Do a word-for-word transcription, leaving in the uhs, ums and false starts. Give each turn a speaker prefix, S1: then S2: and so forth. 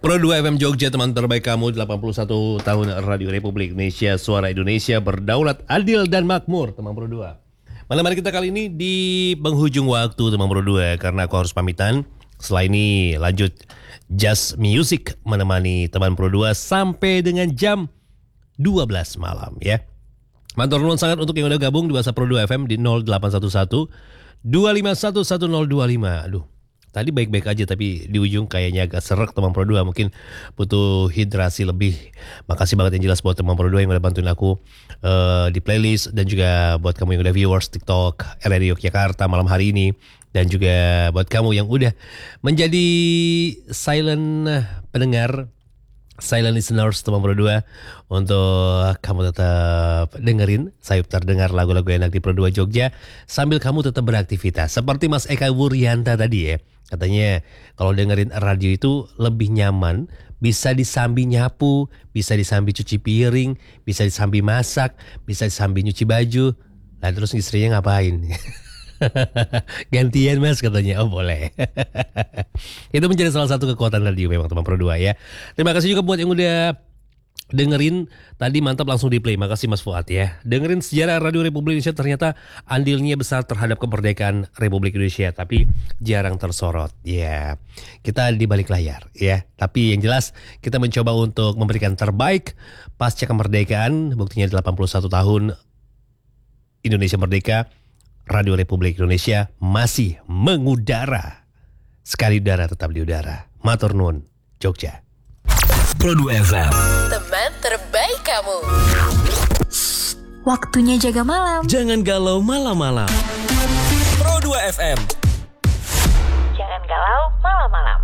S1: Pro dua F M Jogja, teman terbaik kamu, delapan puluh satu tahun Radio Republik Indonesia, suara Indonesia berdaulat, adil dan makmur, teman Pro dua. Malam hari kita kali ini di penghujung waktu, teman Pro dua, karena aku harus pamitan. Setelah ini lanjut Just Music menemani teman Pro dua sampai dengan jam dua belas malam ya. Matur nuwun sangat untuk yang udah gabung di WhatsApp Pro dua F M di nol delapan satu satu dua lima satu satu nol dua lima. Aduh, tadi baik-baik aja tapi di ujung kayaknya agak serak teman Pro dua, mungkin butuh hidrasi lebih. Makasih banget yang jelas buat teman Pro dua yang udah bantuin aku uh, di playlist, dan juga buat kamu yang udah viewers TikTok R R I Yogyakarta malam hari ini, dan juga buat kamu yang udah menjadi silent pendengar, silent listeners teman Pro dua, untuk kamu tetap dengerin sayup terdengar lagu-lagu enak di Pro dua Jogja sambil kamu tetap beraktivitas. Seperti Mas Eka Wuryanta tadi ya, katanya kalau dengerin radio itu lebih nyaman, bisa disambi nyapu, bisa disambi cuci piring, bisa disambi masak, bisa disambi nyuci baju. Nah terus istrinya ngapain? Gantian mas katanya. Oh boleh. Itu menjadi salah satu kekuatan radio memang teman Pro dua ya. Terima kasih juga buat yang udah dengerin tadi, mantap langsung di play. Makasih Mas Fuad ya. Dengerin sejarah Radio Republik Indonesia, ternyata andilnya besar terhadap kemerdekaan Republik Indonesia, tapi jarang tersorot ya. Kita di balik layar ya. Tapi yang jelas kita mencoba untuk memberikan terbaik pasca kemerdekaan. Buktinya delapan puluh satu tahun Indonesia merdeka, Radio Republik Indonesia masih mengudara. Sekali udara tetap di udara. Matur nuwun Jogja.
S2: Pro dua F M,
S3: teman terbaik kamu. Waktunya jaga malam.
S2: Jangan galau malam-malam. Pro dua F M.
S3: Jangan galau malam-malam.